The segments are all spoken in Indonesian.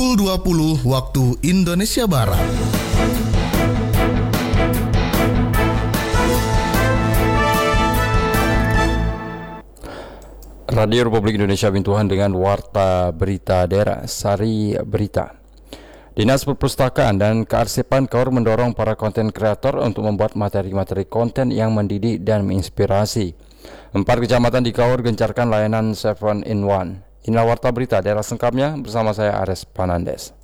pukul 20 waktu Indonesia Barat. Radio Republik Indonesia Bintuhan dengan Warta Berita Daerah, Sari Berita. Dinas Perpustakaan dan Kearsipan Kaur mendorong para konten kreator untuk membuat materi-materi konten yang mendidik dan menginspirasi. 4 kecamatan di Kaur gencarkan layanan 7-in-1. Inilah Warta Berita Daerah sengkapnya bersama saya Ares Panandes.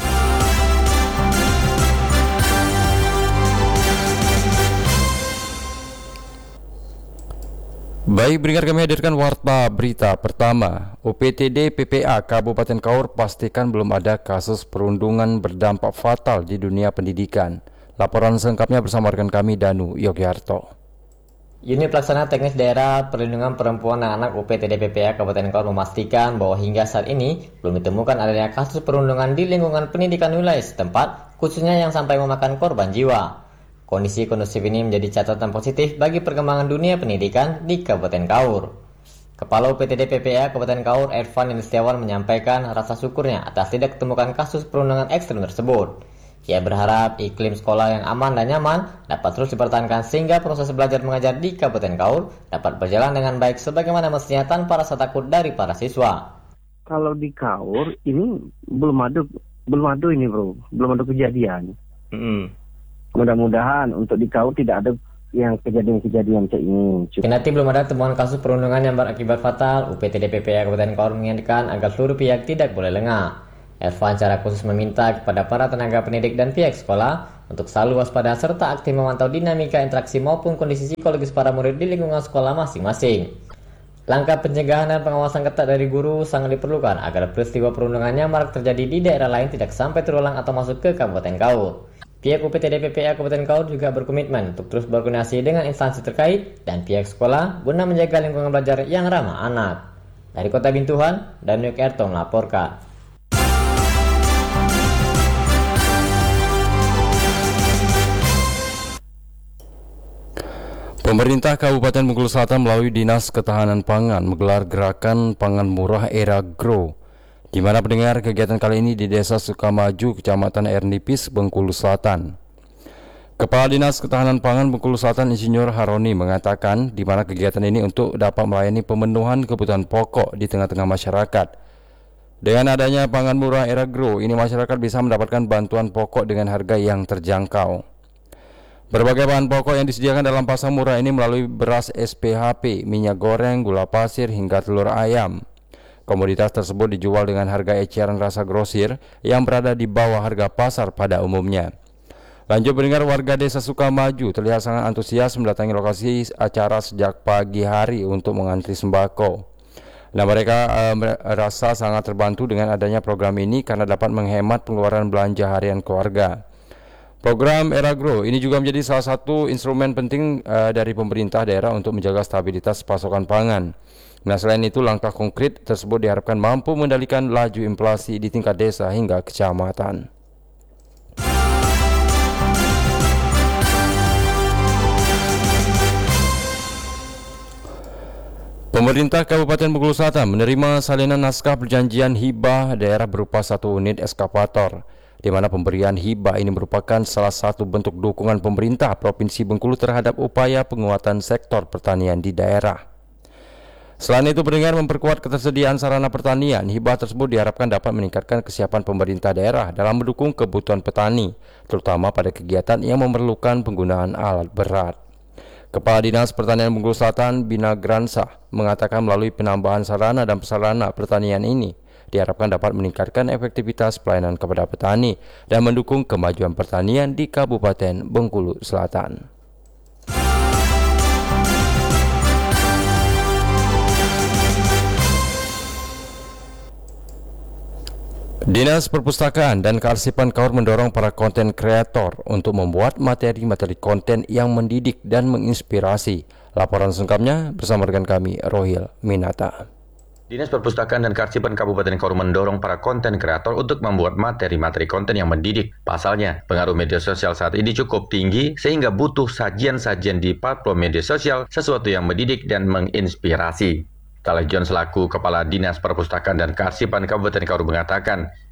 Baik, beringat kami hadirkan Warta Berita pertama. UPTD PPA Kabupaten Kaur pastikan belum ada kasus perundungan berdampak fatal di dunia pendidikan. Laporan selengkapnya bersama rekan kami Danu Yogyarto. Unit Pelaksana Teknis Daerah Perlindungan Perempuan dan Anak UPTD PPA Kabupaten Kaur memastikan bahwa hingga saat ini belum ditemukan adanya kasus perundungan di lingkungan pendidikan wilayah setempat, khususnya yang sampai memakan korban jiwa. Kondisi kondusif ini menjadi catatan positif bagi perkembangan dunia pendidikan di Kabupaten Kaur. Kepala UPTD PPA Kabupaten Kaur, Ervan Setiawan menyampaikan rasa syukurnya atas tidak ditemukan kasus perundungan ekstrem tersebut. Ia berharap iklim sekolah yang aman dan nyaman dapat terus dipertahankan sehingga proses belajar mengajar di Kabupaten Kaur dapat berjalan dengan baik sebagaimana mestinya tanpa rasa takut dari para siswa. Kalau di Kaur ini belum ada ini bro, belum ada kejadian. Mudah-mudahan untuk di Kaur tidak ada yang kejadian-kejadian kayak ini. Kendati belum ada temuan kasus perundungan yang berakibat fatal, UPTD PPA Kabupaten Kaur mengingatkan agar seluruh pihak tidak boleh lengah. Ervan secara khusus meminta kepada para tenaga pendidik dan pihak sekolah untuk selalu waspada serta aktif memantau dinamika interaksi maupun kondisi psikologis para murid di lingkungan sekolah masing-masing. Langkah pencegahan dan pengawasan ketat dari guru sangat diperlukan agar peristiwa perundungan yang marak terjadi di daerah lain tidak sampai terulang atau masuk ke Kabupaten Kaur. Pihak UPTD PPA Kabupaten Kaur juga berkomitmen untuk terus berkoordinasi dengan instansi terkait dan pihak sekolah guna menjaga lingkungan belajar yang ramah anak. Dari Kota Bintuhan, Danu Yogyarto melaporkan. Pemerintah Kabupaten Bengkulu Selatan melalui Dinas Ketahanan Pangan menggelar gerakan pangan murah era Grow, di mana pendengar kegiatan kali ini di Desa Sukamaju, Kecamatan Air Nipis, Bengkulu Selatan. Kepala Dinas Ketahanan Pangan Bengkulu Selatan Insinyur Haroni mengatakan di mana kegiatan ini untuk dapat melayani pemenuhan kebutuhan pokok di tengah-tengah masyarakat. Dengan adanya pangan murah era Grow, ini masyarakat bisa mendapatkan bantuan pokok dengan harga yang terjangkau. Berbagai bahan pokok yang disediakan dalam pasar murah ini melalui beras SPHP, minyak goreng, gula pasir, hingga telur ayam. Komoditas tersebut dijual dengan harga eceran rasa grosir yang berada di bawah harga pasar pada umumnya. Lanjut mendengar warga Desa Sukamaju terlihat sangat antusias mendatangi lokasi acara sejak pagi hari untuk mengantri sembako. Nah, mereka merasa sangat terbantu dengan adanya program ini karena dapat menghemat pengeluaran belanja harian keluarga. Program Era Grow ini juga menjadi salah satu instrumen penting dari pemerintah daerah untuk menjaga stabilitas pasokan pangan. Nah, selain itu langkah konkret tersebut diharapkan mampu mengendalikan laju inflasi di tingkat desa hingga kecamatan. Pemerintah Kabupaten Bengkulu Selatan menerima salinan naskah perjanjian hibah daerah berupa 1 unit eskavator, di mana pemberian hibah ini merupakan salah satu bentuk dukungan pemerintah Provinsi Bengkulu terhadap upaya penguatan sektor pertanian di daerah. Selain itu, pendengar memperkuat ketersediaan sarana pertanian, hibah tersebut diharapkan dapat meningkatkan kesiapan pemerintah daerah dalam mendukung kebutuhan petani, terutama pada kegiatan yang memerlukan penggunaan alat berat. Kepala Dinas Pertanian Bengkulu Selatan Bina Gransah mengatakan melalui penambahan sarana dan prasarana pertanian ini diharapkan dapat meningkatkan efektivitas pelayanan kepada petani dan mendukung kemajuan pertanian di Kabupaten Bengkulu Selatan. Dinas Perpustakaan dan Kearsipan Kaur mendorong para konten kreator untuk membuat materi-materi konten yang mendidik dan menginspirasi. Laporan selengkapnya bersama rekan kami Rohil Minata. Dinas Perpustakaan dan Kearsipan Kabupaten Kaur mendorong para konten kreator untuk membuat materi-materi konten yang mendidik. Pasalnya, pengaruh media sosial saat ini cukup tinggi sehingga butuh sajian-sajian di platform media sosial sesuatu yang mendidik dan menginspirasi. Kala John selaku Kepala Dinas Perpustakaan dan Kearsipan Kabupaten Kaur mengatakan,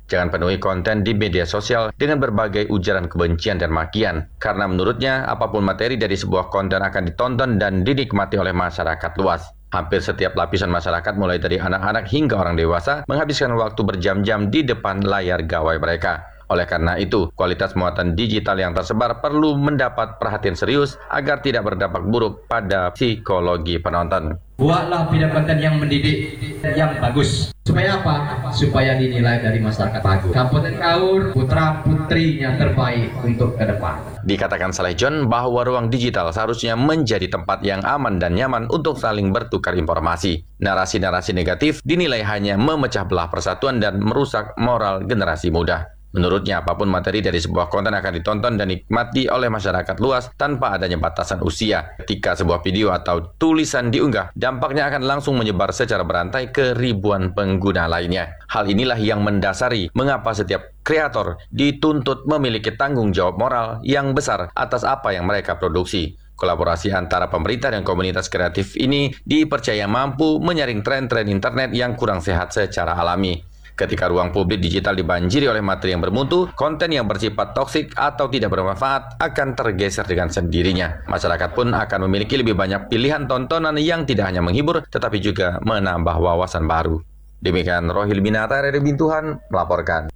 Jangan penuhi konten di media sosial dengan berbagai ujaran kebencian dan makian. Karena menurutnya, apapun materi dari sebuah konten akan ditonton dan dinikmati oleh masyarakat luas. Hampir setiap lapisan masyarakat mulai dari anak-anak hingga orang dewasa menghabiskan waktu berjam-jam di depan layar gawai mereka. Oleh karena itu, kualitas muatan digital yang tersebar perlu mendapat perhatian serius agar tidak berdampak buruk pada psikologi penonton. Buatlah video konten yang mendidik, yang bagus. Supaya apa? Supaya dinilai dari masyarakat bagus. Kabupaten Kaur, putra-putrinya terbaik untuk ke depan. Dikatakan Saleh John bahwa ruang digital seharusnya menjadi tempat yang aman dan nyaman untuk saling bertukar informasi. Narasi-narasi negatif dinilai hanya memecah belah persatuan dan merusak moral generasi muda. Menurutnya, apapun materi dari sebuah konten akan ditonton dan dinikmati oleh masyarakat luas tanpa adanya batasan usia. Ketika sebuah video atau tulisan diunggah, dampaknya akan langsung menyebar secara berantai ke ribuan pengguna lainnya. Hal inilah yang mendasari mengapa setiap kreator dituntut memiliki tanggung jawab moral yang besar atas apa yang mereka produksi. Kolaborasi antara pemerintah dan komunitas kreatif ini dipercaya mampu menyaring tren-tren internet yang kurang sehat secara alami. Ketika ruang publik digital dibanjiri oleh materi yang bermutu, konten yang bersifat toksik atau tidak bermanfaat akan tergeser dengan sendirinya. Masyarakat pun akan memiliki lebih banyak pilihan tontonan yang tidak hanya menghibur, tetapi juga menambah wawasan baru. Demikian Rohil Binata dari Bintuhan melaporkan.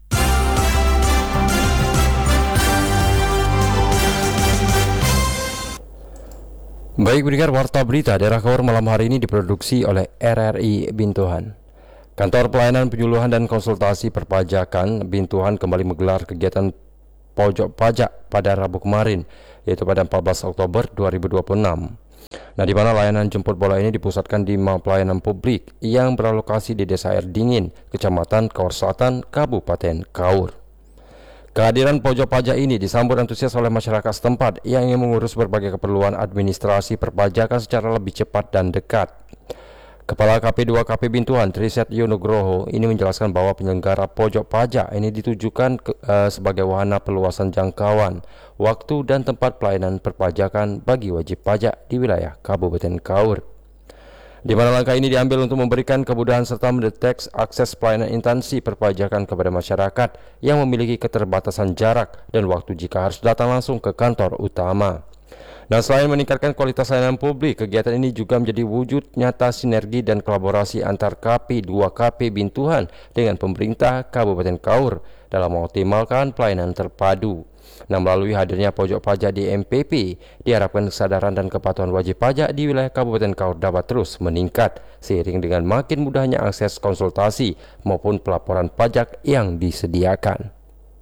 Baik pendengar, warta berita daerah Kaur malam hari ini diproduksi oleh RRI Bintuhan. Kantor Pelayanan Penyuluhan dan Konsultasi Perpajakan Bintuhan kembali menggelar kegiatan pojok pajak pada Rabu kemarin, yaitu pada 14 Oktober 2026. Nah, di mana layanan jemput bola ini dipusatkan di Mall Pelayanan Publik yang beralokasi di Desa Air Dingin, Kecamatan Kaur Selatan, Kabupaten Kaur. Kehadiran pojok pajak ini disambut antusias oleh masyarakat setempat yang ingin mengurus berbagai keperluan administrasi perpajakan secara lebih cepat dan dekat. Kepala KP2KP Bintuhan, Triset Yonugroho, ini menjelaskan bahwa penyelenggara pojok pajak ini ditujukan sebagai wahana perluasan jangkauan, waktu dan tempat pelayanan perpajakan bagi wajib pajak di wilayah Kabupaten Kaur. Di mana langkah ini diambil untuk memberikan kemudahan serta mendeteksi akses pelayanan instansi perpajakan kepada masyarakat yang memiliki keterbatasan jarak dan waktu jika harus datang langsung ke kantor utama. Nah, selain meningkatkan kualitas layanan publik, kegiatan ini juga menjadi wujud nyata sinergi dan kolaborasi antar KP2KP Bintuhan dengan pemerintah Kabupaten Kaur dalam mengoptimalkan pelayanan terpadu. Nah, melalui hadirnya pojok pajak di MPP, diharapkan kesadaran dan kepatuhan wajib pajak di wilayah Kabupaten Kaur dapat terus meningkat seiring dengan makin mudahnya akses konsultasi maupun pelaporan pajak yang disediakan.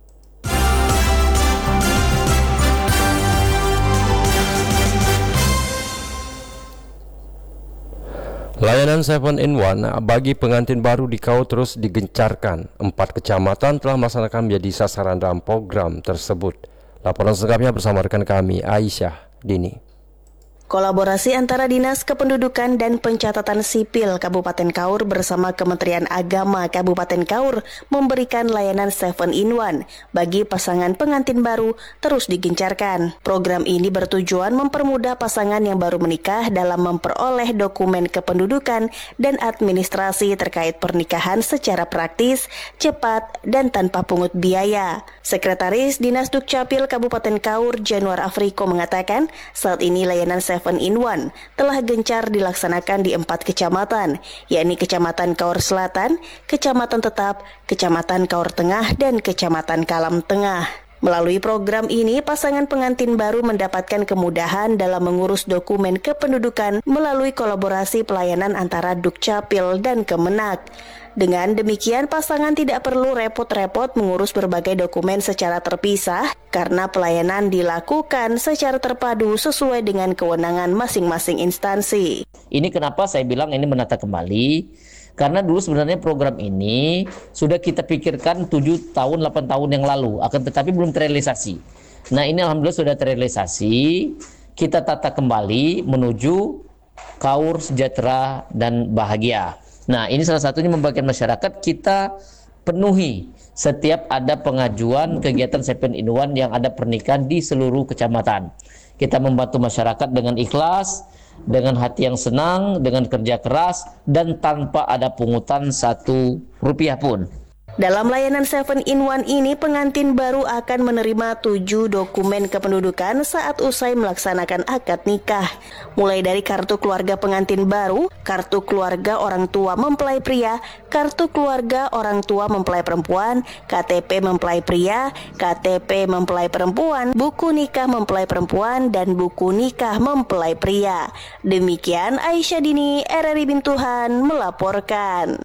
Layanan 7-in-1 bagi pengantin baru di Kaur terus digencarkan. 4 kecamatan telah melaksanakan menjadi sasaran dalam program tersebut. Laporan selengkapnya bersama rekan kami Aisyah Dini. Kolaborasi antara Dinas Kependudukan dan Pencatatan Sipil Kabupaten Kaur bersama Kementerian Agama Kabupaten Kaur memberikan layanan 7-in-1 bagi pasangan pengantin baru terus digencarkan. Program ini bertujuan mempermudah pasangan yang baru menikah dalam memperoleh dokumen kependudukan dan administrasi terkait pernikahan secara praktis, cepat, dan tanpa pungut biaya. Sekretaris Dinas Dukcapil Kabupaten Kaur, Januar Afriko, mengatakan saat ini layanan 7-in-1 telah gencar dilaksanakan di 4 kecamatan, yakni Kecamatan Kaur Selatan, Kecamatan Tetap, Kecamatan Kaur Tengah, dan Kecamatan Kalam Tengah. Melalui program ini, pasangan pengantin baru mendapatkan kemudahan dalam mengurus dokumen kependudukan melalui kolaborasi pelayanan antara Dukcapil dan Kemenak. Dengan demikian, pasangan tidak perlu repot-repot mengurus berbagai dokumen secara terpisah karena pelayanan dilakukan secara terpadu sesuai dengan kewenangan masing-masing instansi. Ini kenapa saya bilang ini menata kembali, karena dulu sebenarnya program ini sudah kita pikirkan 7 tahun, 8 tahun yang lalu, akan tetapi belum terrealisasi. Nah, ini alhamdulillah sudah terrealisasi, kita tata kembali menuju Kaur sejahtera dan bahagia. Nah, ini salah satunya membagikan masyarakat, kita penuhi setiap ada pengajuan kegiatan 7-in-1 yang ada pernikahan di seluruh kecamatan. Kita membantu masyarakat dengan ikhlas, dengan hati yang senang, dengan kerja keras, dan tanpa ada pungutan 1 rupiah pun. Dalam layanan 7-in-1 ini, pengantin baru akan menerima 7 dokumen kependudukan saat usai melaksanakan akad nikah. Mulai dari kartu keluarga pengantin baru, kartu keluarga orang tua mempelai pria, kartu keluarga orang tua mempelai perempuan, KTP mempelai pria, KTP mempelai perempuan, buku nikah mempelai perempuan, dan buku nikah mempelai pria. Demikian Aisyah Dini, RRI Bintuhan melaporkan.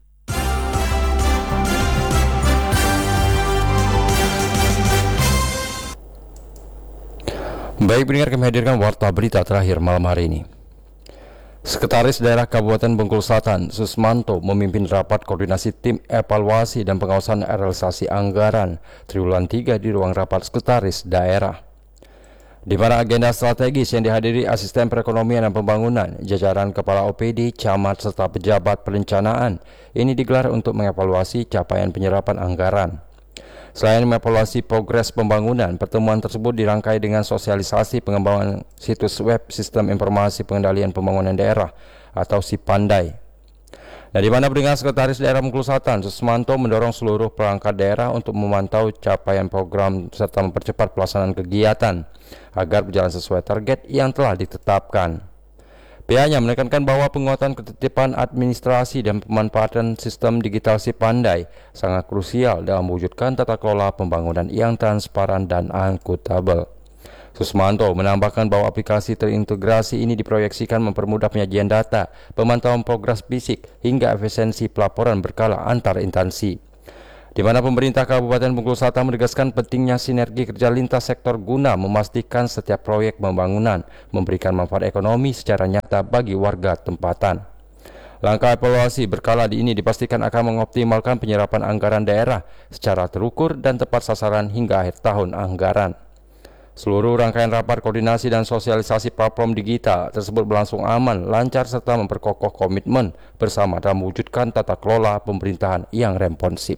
Baik, pendengar, kami hadirkan warta berita terakhir malam hari ini. Sekretaris Daerah Kabupaten Bengkulu Selatan, Susmanto, memimpin rapat koordinasi tim evaluasi dan pengawasan realisasi anggaran triwulan 3 di ruang rapat Sekretaris Daerah, di mana agenda strategis yang dihadiri asisten perekonomian dan pembangunan, jajaran kepala OPD, camat, serta pejabat perencanaan ini digelar untuk mengevaluasi capaian penyerapan anggaran. Selain mengevaluasi progres pembangunan, pertemuan tersebut dirangkai dengan sosialisasi pengembangan situs web Sistem Informasi Pengendalian Pembangunan Daerah atau SIPANDAI. Nah, di mana pendengar Sekretaris Daerah Bengkulu Selatan, Susmanto, mendorong seluruh perangkat daerah untuk memantau capaian program serta mempercepat pelaksanaan kegiatan agar berjalan sesuai target yang telah ditetapkan. Pihaknya menekankan bahwa penguatan ketertiban administrasi dan pemanfaatan sistem digital SIPANDAI sangat krusial dalam mewujudkan tata kelola pembangunan yang transparan dan akuntabel. Susmanto menambahkan bahwa aplikasi terintegrasi ini diproyeksikan mempermudah penyajian data, pemantauan progres fisik, hingga efisiensi pelaporan berkala antar instansi. Di mana pemerintah Kabupaten Bengkulu Selatan menegaskan pentingnya sinergi kerja lintas sektor guna memastikan setiap proyek pembangunan memberikan manfaat ekonomi secara nyata bagi warga tempatan. Langkah evaluasi berkala ini dipastikan akan mengoptimalkan penyerapan anggaran daerah secara terukur dan tepat sasaran hingga akhir tahun anggaran. Seluruh rangkaian rapat koordinasi dan sosialisasi platform digital tersebut berlangsung aman, lancar, serta memperkokoh komitmen bersama dalam mewujudkan tata kelola pemerintahan yang responsif.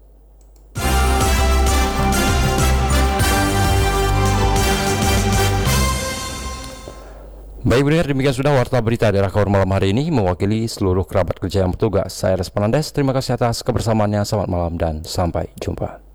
Baik, benar, demikian sudah warta berita daerah Kaur malam hari ini. Mewakili seluruh kerabat kerja yang bertugas, saya Responandes. Terima kasih atas kebersamaannya. Selamat malam dan sampai jumpa.